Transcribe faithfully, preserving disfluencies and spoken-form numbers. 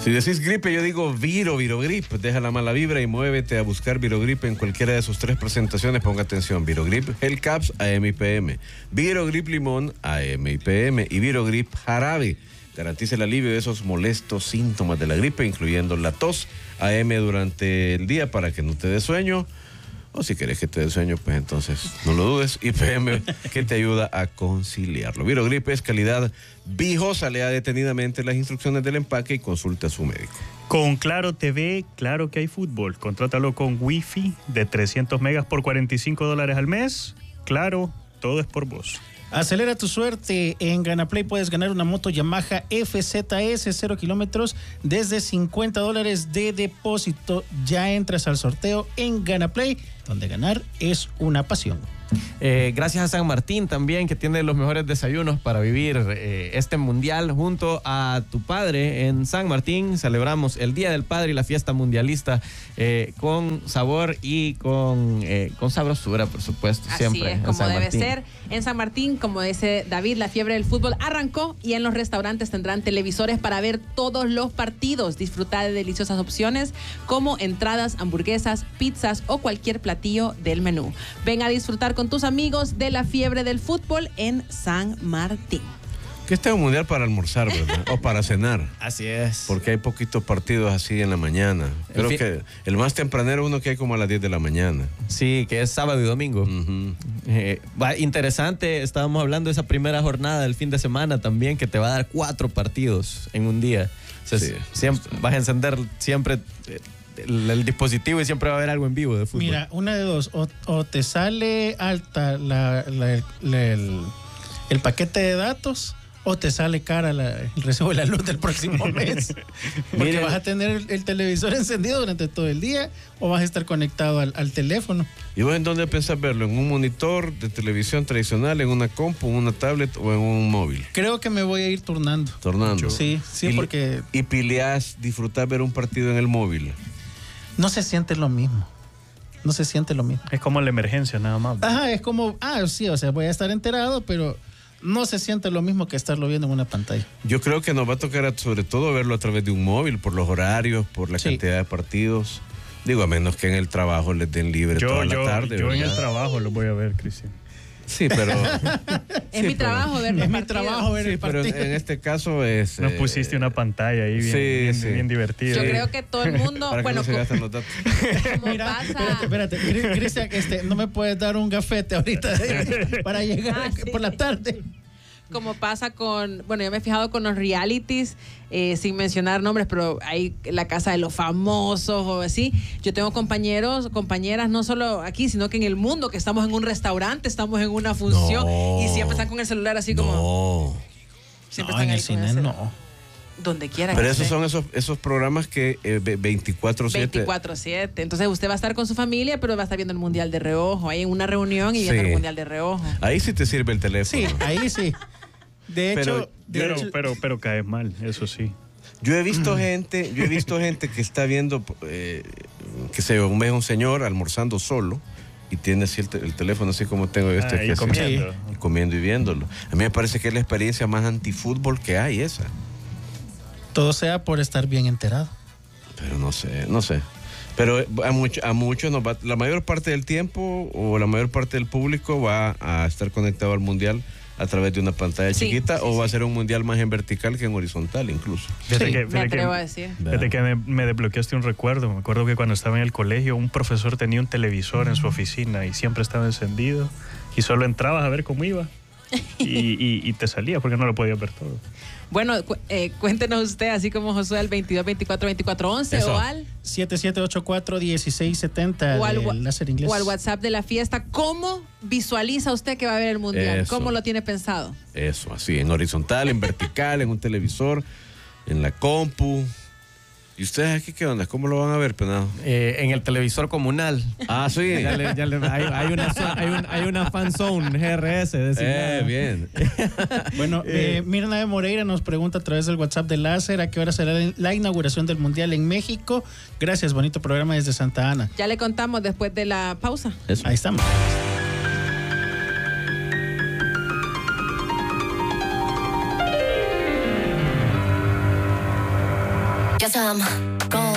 Si decís gripe, yo digo Viro, Virogrip. Deja la mala vibra y muévete a buscar Virogrip en cualquiera de sus tres presentaciones. Ponga atención: Virogrip Gel Caps A M y P M, Virogrip Limón A M y P M y Virogrip Jarabe. Garantiza el alivio de esos molestos síntomas de la gripe, incluyendo la tos, A M durante el día para que no te dé sueño. O si querés que te dé sueño, pues entonces no lo dudes. Y P M que te ayuda a conciliarlo. Virogrip es calidad Viejosa. Lea detenidamente las instrucciones del empaque y consulte a su médico. Con Claro T V, claro que hay fútbol. Contrátalo con Wi-Fi de trescientos megas por cuarenta y cinco dólares al mes. Claro, todo es por vos. Acelera tu suerte. En Ganaplay puedes ganar una moto Yamaha F Z S cero kilómetros desde cincuenta dólares de depósito. Ya entras al sorteo en Ganaplay, donde ganar es una pasión. Eh, gracias a San Martín también, que tiene los mejores desayunos para vivir eh, este mundial junto a tu padre. En San Martín celebramos el Día del Padre y la fiesta mundialista eh, con sabor y con, eh, con sabrosura, por supuesto. Así siempre es, como debe ser. En San Martín, como dice David, la fiebre del fútbol arrancó y en los restaurantes tendrán televisores para ver todos los partidos. Disfrutar de deliciosas opciones como entradas, hamburguesas, pizzas o cualquier platillo del menú. Ven a disfrutar con tus amigos de la fiebre del fútbol en San Martín. Que este es un mundial para almorzar, ¿verdad? O para cenar. Así es. Porque hay poquitos partidos así en la mañana. Creo fin... que el más tempranero uno que hay como a las diez de la mañana. Sí, que es sábado y domingo. Uh-huh. eh, va, interesante, estábamos hablando de esa primera jornada del fin de semana también, que te va a dar cuatro partidos en un día. O sea, sí, siempre, vas a encender siempre... Eh, El, el dispositivo y siempre va a haber algo en vivo de fútbol. Mira, una de dos, o, o te sale alta la, la, la, el, el paquete de datos o te sale cara la, el recibo de la luz del próximo mes. Porque Mira, vas a tener el, el televisor encendido durante todo el día o vas a estar conectado al, al teléfono. ¿Y vos en dónde pensás verlo? ¿En un monitor de televisión tradicional, en una compu, en una tablet o en un móvil? Creo que me voy a ir turnando. ¿Turnando? Sí, sí, y, porque... ¿Y pileás disfrutar ver un partido en el móvil? No se siente lo mismo. No se siente lo mismo. Es como la emergencia, nada más. Ajá, es como, ah, sí, o sea, voy a estar enterado, pero no se siente lo mismo que estarlo viendo en una pantalla. Yo creo que nos va a tocar sobre todo verlo a través de un móvil, por los horarios, por la sí. cantidad de partidos. Digo, a menos que en el trabajo les den libre yo, toda yo, la tarde. Yo ¿verdad? en el trabajo lo voy a ver, Cristian. Sí, pero... es sí, mi trabajo ver Es mi trabajo ver sí, el partido. Pero en este caso es... Nos pusiste una pantalla ahí bien, sí, bien, sí. bien divertida. Yo creo que todo el mundo... Para bueno, que no se gastan los datos. Mira, pasa... espérate, espérate. Cristian, este, no me puedes dar un gafete ahorita de, para llegar ah, sí. por la tarde. Como pasa con, bueno, yo me he fijado con los realities, eh, sin mencionar nombres, pero hay la casa de los famosos o así. Yo tengo compañeros, compañeras, no solo aquí, sino que en el mundo, que estamos en un restaurante, estamos en una función no, y siempre están con el celular así como... No. Siempre no, están en ahí el cine con el no. Donde quiera. Pero esos son esos, esos programas que eh, veinticuatro siete. veinticuatro siete. Entonces usted va a estar con su familia, pero va a estar viendo el mundial de reojo. Ahí en una reunión y viendo sí. el mundial de reojo. Ahí sí te sirve el teléfono. Sí, ahí sí. De hecho, pero, de pero, hecho, pero, pero caes mal, eso sí. Yo he visto gente, yo he visto gente que está viendo, eh, que se ve un señor almorzando solo y tiene así el, te, el teléfono así como tengo yo este. Ah, y que comiendo. Así, y comiendo y viéndolo. A mí me parece que es la experiencia más antifútbol que hay esa. Todo sea por estar bien enterado. Pero no sé, no sé. Pero a, mucho, a muchos nos va, la mayor parte del tiempo o la mayor parte del público va a estar conectado al mundial a través de una pantalla sí, chiquita sí, o va sí. a ser un mundial más en vertical que en horizontal incluso. Fíjate sí, que, me atrevo que, a decir. Fíjate que me, me desbloqueaste un recuerdo. Me acuerdo que cuando estaba en el colegio un profesor tenía un televisor en su oficina y siempre estaba encendido y solo entrabas a ver cómo iba y, y, y te salías porque no lo podías ver todo. Bueno, cu eh, cuéntenos usted, así como Josué, al veintidós veinticuatro veinticuatro once o al siete siete ocho cuatro uno seis siete cero o al, láser inglés. O al WhatsApp de la fiesta. ¿Cómo visualiza usted que va a haber el mundial? Eso. ¿Cómo lo tiene pensado? Eso, así, en horizontal, en vertical, en un televisor, en la compu. ¿Y ustedes aquí qué onda? ¿Cómo lo van a ver, Penado? Eh, en el televisor comunal. Ah, sí. Ya le, ya le, hay, hay, una, hay, un, hay una fan zone G R S. Eh, bien. Bueno, eh, Mirna de Moreira nos pregunta a través del WhatsApp de Láser a qué hora será la inauguración del Mundial en México. Gracias, bonito programa desde Santa Ana. Ya le contamos después de la pausa. Eso. Ahí estamos. Guess I'm gone.